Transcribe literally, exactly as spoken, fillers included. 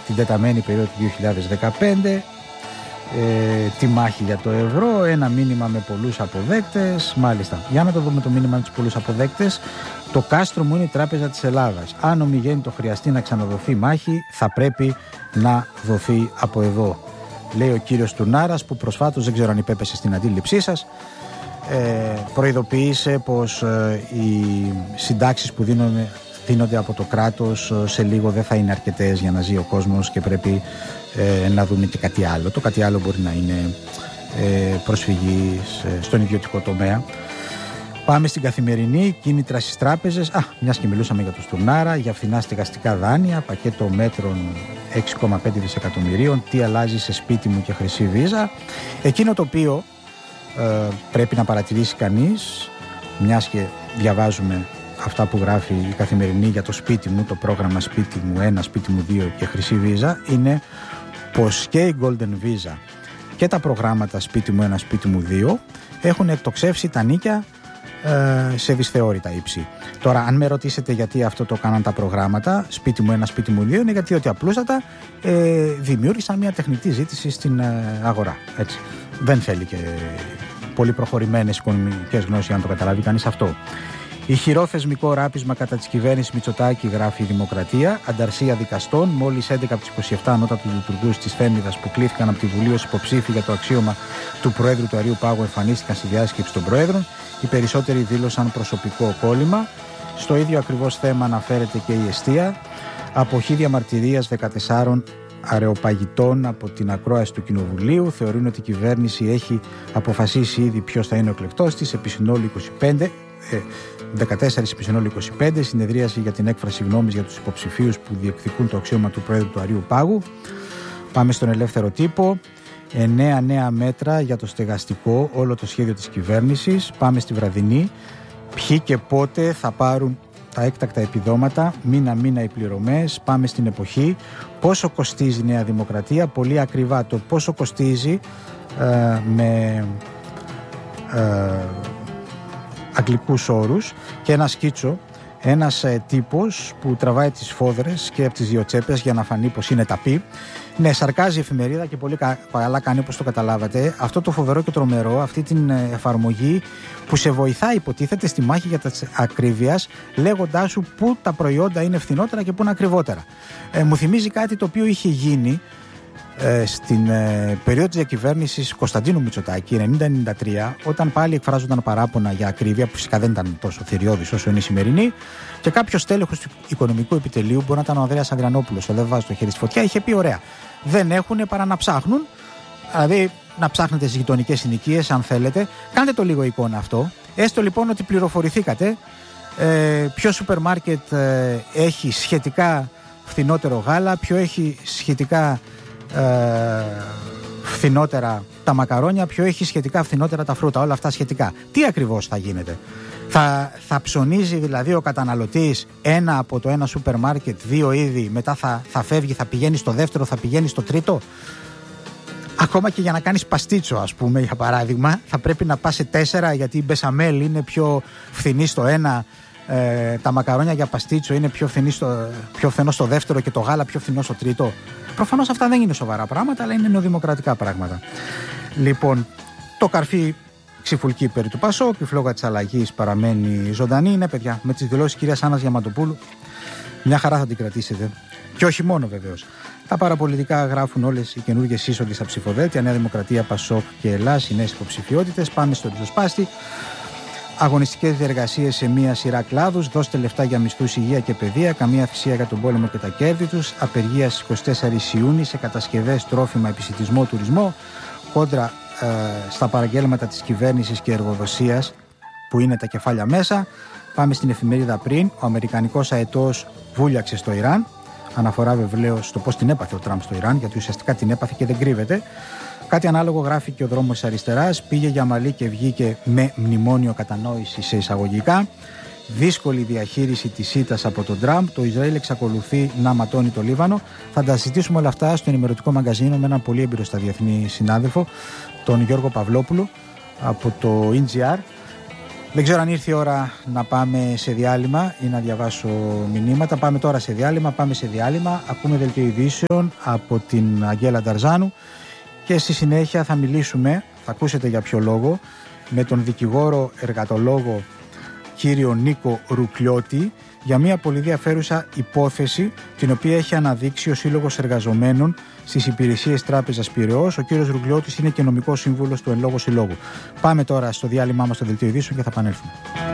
την τεταμένη περίοδο του δύο χιλιάδες δεκαπέντε, ε, τη μάχη για το ευρώ, ένα μήνυμα με πολλούς αποδέκτες. Μάλιστα, για να το δούμε το μήνυμα με τους πολλούς αποδέκτες. Το κάστρο μου είναι η Τράπεζα της Ελλάδας. Αν ομιγέννητο χρειαστεί να ξαναδοθεί μάχη, θα πρέπει να δοθεί από εδώ, λέει ο κύριος Τουρνάρας, που προσφάτως, δεν ξέρω αν υπέπεσε στην αντίληψή σας, ε, προειδοποίησε πως ε, οι συντάξεις που δίνονται, δίνονται από το κράτος ε, σε λίγο δεν θα είναι αρκετές για να ζει ο κόσμος και πρέπει ε, να δούμε και κάτι άλλο. Το κάτι άλλο μπορεί να είναι ε, προσφυγή ε, στον ιδιωτικό τομέα. Πάμε στην Καθημερινή. Κίνητρα στις τράπεζες. Α, μιας και μιλούσαμε για το Στουρνάρα, για φθηνά στεγαστικά δάνεια, πακέτο μέτρων έξι κόμμα πέντε δισεκατομμυρίων. Τι αλλάζει σε σπίτι μου και χρυσή βίζα. Εκείνο το οποίο ε, πρέπει να παρατηρήσει κανείς, μιας και διαβάζουμε αυτά που γράφει η Καθημερινή για το σπίτι μου, το πρόγραμμα σπίτι μου ένα, σπίτι μου δύο και χρυσή βίζα, είναι πως και η Golden Visa και τα προγράμματα σπίτι μου ένα, σπίτι μου δύο έχουν εκτοξεύσει τα νίκια σε δυσθεώρητα ύψη. Τώρα, αν με ρωτήσετε γιατί αυτό το κάναν τα προγράμματα σπίτι μου ένα, σπίτι μου δύο, είναι γιατί ότι απλούστατα ε, δημιούργησαν μια τεχνητή ζήτηση στην ε, αγορά. Έτσι. Δεν θέλει και πολύ προχωρημένες οικονομικές γνώσεις για να το καταλάβει κανείς αυτό. Ηχηρό θεσμικό ράπισμα κατά της κυβέρνησης Μητσοτάκη, γράφει η Δημοκρατία. Ανταρσία δικαστών. Μόλις έντεκα από τους είκοσι επτά ανώτατους λειτουργούς της Θέμηδας που κλήθηκαν από τη Βουλή ως υποψήφοι για το αξίωμα του Προέδρου του Αριού Πάγου εμφανίστηκαν στη διάσκεψη των Προέδρων. Οι περισσότεροι δήλωσαν προσωπικό κόλλημα. Στο ίδιο ακριβώς θέμα αναφέρεται και η εστία. Αποχή διαμαρτυρίας δεκατεσσάρων αρεοπαγητών από την ακρόαση του Κοινοβουλίου. Θεωρούν ότι η κυβέρνηση έχει αποφασίσει ήδη ποιος θα είναι ο εκλεκτός της. Επί συνόλου είκοσι πέντε. δεκατέσσερα επί συνόλου είκοσι πέντε, συνεδρίαση για την έκφραση γνώμης για τους υποψηφίους που διεκδικούν το αξίωμα του Προέδρου του Αριού Πάγου. Πάμε στον Ελεύθερο Τύπο. Εννέα νέα μέτρα για το στεγαστικό, όλο το σχέδιο της κυβέρνησης. Πάμε στη Βραδινή. Ποιοι και πότε θα πάρουν τα έκτακτα επιδόματα, μήνα-μήνα οι πληρωμές. Πάμε στην Εποχή. Πόσο κοστίζει η Νέα Δημοκρατία? Πολύ ακριβά το πόσο κοστίζει ε, με ε, αγγλικούς όρους και ένα σκίτσο, ένας ε, τύπος που τραβάει τις φόδρες και από τις δύο τσέπες για να φανεί πως είναι ταπί. Ναι, σαρκάζει η εφημερίδα και πολύ καλά κάνει, όπως το καταλάβατε, αυτό το φοβερό και τρομερό, αυτή την εφαρμογή που σε βοηθάει, υποτίθεται, στη μάχη για τα ακρίβειας, λέγοντάς σου πού τα προϊόντα είναι φθηνότερα και πού είναι ακριβότερα. Ε, μου θυμίζει κάτι το οποίο είχε γίνει ε, στην ε, περίοδο της διακυβέρνησης Κωνσταντίνου Μητσοτάκη, ενενήντα ενενήντα τρία, όταν πάλι εκφράζονταν παράπονα για ακρίβεια, που φυσικά δεν ήταν τόσο θηριώδης όσο είναι η σημερινή, και κάποιος τέλεχος του οικονομικού επιτελείου, μπορεί να ήταν ο Ανδρέας Αγρανόπουλος, δεν βάζει το χέρι στη φωτιά, είχε πει: ωραία, δεν έχουν παρά να ψάχνουν. Δηλαδή, να ψάχνετε στις γειτονικές συνοικίες, αν θέλετε. Κάντε το λίγο εικόνα αυτό. Έστω λοιπόν ότι πληροφορηθήκατε ε, ποιο σούπερ μάρκετ ε, έχει σχετικά φθηνότερο γάλα, ποιο έχει σχετικά ε, φθηνότερα τα μακαρόνια, ποιο έχει σχετικά φθηνότερα τα φρούτα. Όλα αυτά σχετικά. Τι ακριβώς θα γίνεται? Θα, θα ψωνίζει δηλαδή ο καταναλωτής ένα από το ένα σούπερ μάρκετ, δύο είδη, μετά θα, θα φεύγει, θα πηγαίνει στο δεύτερο, θα πηγαίνει στο τρίτο. Ακόμα και για να κάνεις παστίτσο, ας πούμε, για παράδειγμα, θα πρέπει να πας σε τέσσερα, γιατί η μπεσαμέλ είναι πιο φθηνή στο ένα, ε, τα μακαρόνια για παστίτσο είναι πιο, στο, πιο φθηνό στο δεύτερο και το γάλα πιο φθηνό στο τρίτο. Προφανώς αυτά δεν είναι σοβαρά πράγματα, αλλά είναι νεοδημοκρατικά πράγματα. Λοιπόν, το καρφί ξυφουλκεί περί του Πασόκ, η φλόγα της αλλαγής παραμένει ζωντανή. Ναι, παιδιά, με τις δηλώσεις της κυρίας Άννας Διαμαντοπούλου, μια χαρά θα την κρατήσετε. Και όχι μόνο, βεβαίως. Τα παραπολιτικά γράφουν όλες οι καινούργιες είσοδοι στα ψηφοδέλτια. Νέα Δημοκρατία, Πασόκ και Ελλάς, οι νέες υποψηφιότητες. Πάμε στο ριζοσπάστη. Αγωνιστικές διεργασίες σε μία σειρά κλάδους. Δώστε λεφτά για μισθούς, υγεία και παιδεία. Καμία θυσία για τον πόλεμο και τα κέρδη τους. Απεργία στις είκοσι τέσσερις Ιούνιου σε κατασκευές, τρόφιμα, επισιτισμό, τουρισμό. Κόντρα ε, στα παραγγέλματα της κυβέρνησης και εργοδοσίας, που είναι τα κεφάλια μέσα. Πάμε στην εφημερίδα Πριν. Ο αμερικανικός αετός βούλιαξε στο Ιράν. Αναφορά βεβαίως στο πώς την έπαθε ο Τραμπ στο Ιράν, γιατί ουσιαστικά την έπαθε και δεν κρύβεται. Κάτι ανάλογο γράφει και ο δρόμος της αριστεράς. Πήγε για μαλλί και βγήκε με μνημόνιο κατανόηση σε εισαγωγικά. Δύσκολη διαχείριση της ΣΥΤΑς από τον Τραμπ. Το Ισραήλ εξακολουθεί να ματώνει το Λίβανο. Θα τα συζητήσουμε όλα αυτά στο ενημερωτικό μαγκαζίνο με έναν πολύ έμπειρο στα διεθνή συνάδελφο, τον Γιώργο Παυλόπουλο από το ι τζι αρ. Δεν ξέρω αν ήρθε η ώρα να πάμε σε διάλειμμα ή να διαβάσω μηνύματα. Πάμε τώρα σε διάλειμμα, πάμε σε διάλειμμα. Ακούμε δελτίο ειδήσεων από την Αγγέλα Νταρζάνου και στη συνέχεια θα μιλήσουμε, θα ακούσετε για ποιο λόγο, με τον δικηγόρο εργατολόγο κύριο Νίκο Ρουκλιώτη για μια πολύ ενδιαφέρουσα υπόθεση την οποία έχει αναδείξει ο Σύλλογος Εργαζομένων στις Υπηρεσίες Τράπεζας Πειραιώς. Ο κύριος Ρουκλιώτης είναι και νομικός σύμβουλος του εν λόγω συλλόγου. Πάμε τώρα στο διάλειμμά μας στο δελτίο ειδήσεων και θα επανέλθουμε.